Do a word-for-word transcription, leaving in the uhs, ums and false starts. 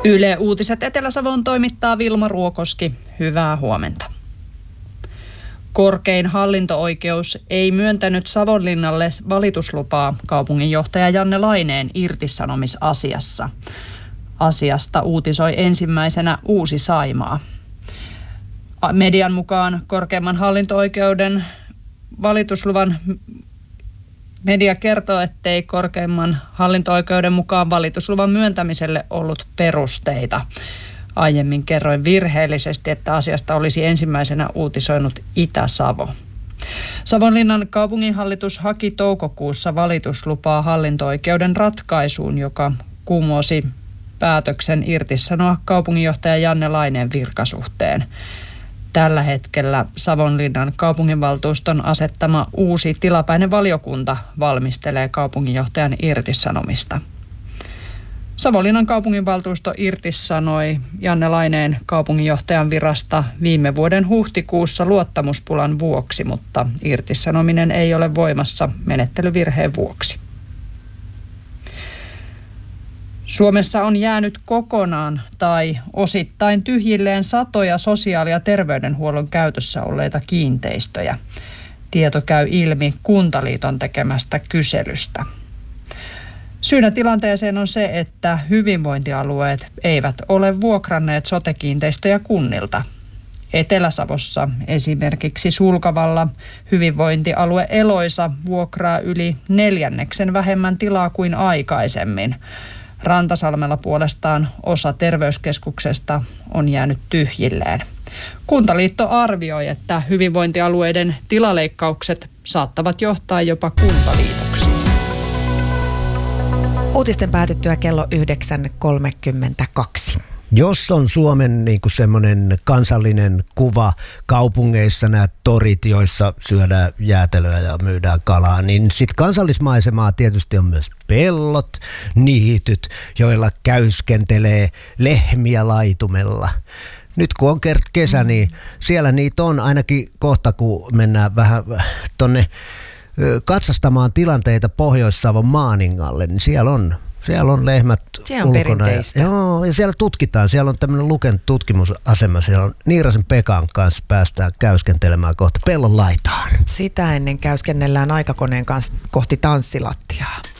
Yle Uutiset Etelä-Savon toimittaa Vilma Ruokoski. Hyvää huomenta. Korkein hallinto-oikeus ei myöntänyt Savonlinnalle valituslupaa kaupunginjohtaja Janne Laineen irtisanomisasiassa. Asiasta uutisoi ensimmäisenä Uusi Saimaa. Median mukaan korkeimman hallinto-oikeuden valitusluvan Media kertoo, ettei korkeimman hallinto-oikeuden mukaan valitusluvan myöntämiselle ollut perusteita. Aiemmin kerroin virheellisesti, että asiasta olisi ensimmäisenä uutisoinut Itä-Savo. Savonlinnan kaupunginhallitus haki toukokuussa valituslupaa hallinto-oikeuden ratkaisuun, joka kumosi päätöksen irtisanoa kaupunginjohtaja Janne Laineen virkasuhteen. Tällä hetkellä Savonlinnan kaupunginvaltuuston asettama uusi tilapäinen valiokunta valmistelee kaupunginjohtajan irtisanomista. Savonlinnan kaupunginvaltuusto irtisanoi Janne Laineen kaupunginjohtajan virasta viime vuoden huhtikuussa luottamuspulan vuoksi, mutta irtisanominen ei ole voimassa menettelyvirheen vuoksi. Suomessa on jäänyt kokonaan tai osittain tyhjilleen satoja sosiaali- ja terveydenhuollon käytössä olleita kiinteistöjä. Tieto käy ilmi Kuntaliiton tekemästä kyselystä. Syynä tilanteeseen on se, että hyvinvointialueet eivät ole vuokranneet sote-kiinteistöjä kunnilta. Etelä-Savossa esimerkiksi Sulkavalla hyvinvointialue Eloisa vuokraa yli neljänneksen vähemmän tilaa kuin aikaisemmin. Rantasalmella puolestaan osa terveyskeskuksesta on jäänyt tyhjilleen. Kuntaliitto arvioi, että hyvinvointialueiden tilaleikkaukset saattavat johtaa jopa kuntaliitoksiin. Uutisten päätyttyä kello yhdeksän kolmekymmentäkaksi. Jos on Suomen niin kuin semmoinen kansallinen kuva kaupungeissa, nämä torit, joissa syödään jäätelöä ja myydään kalaa, niin sitten kansallismaisemaa tietysti on myös pellot, niityt, joilla käyskentelee lehmiä laitumella. Nyt kun on kert kesä, niin siellä niitä on ainakin kohta, kun mennään vähän tonne katsastamaan tilanteita Pohjois-Savon Maaningalle, niin siellä on Siellä on lehmät siellä on ulkona. perinteistä. Ja, joo, ja siellä tutkitaan. Siellä on tämmöinen Luken tutkimusasema. Siellä on Niirasen Pekan kanssa päästään käyskentelemään kohta pellon laitaan. Sitä ennen käyskennellään aikakoneen kanssa kohti tanssilattiaa.